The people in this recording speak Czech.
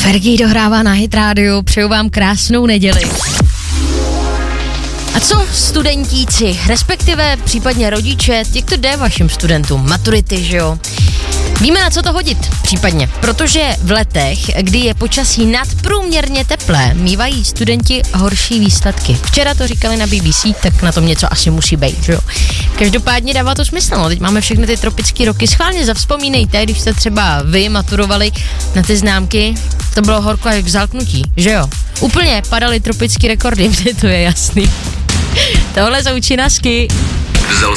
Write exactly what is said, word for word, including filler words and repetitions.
Fergie dohrává na Hit Radio, přeju vám krásnou neděli. A co studentíci, respektive případně rodiče, jak to jde vašim studentům? Maturity, že jo? Víme, na co to hodit, případně, protože v letech, kdy je počasí nadprůměrně teplé, mívají studenti horší výsledky. Včera to říkali na B B C, tak na tom něco asi musí být, že jo? Každopádně dává to smysl, no, teď máme všechny ty tropické roky. Schválně zavzpomínejte, když jste třeba vy maturovali na ty známky, to bylo horko jak zalknutí, že jo? Úplně padaly tropické rekordy, to je jasný. Tohle jsou činasky.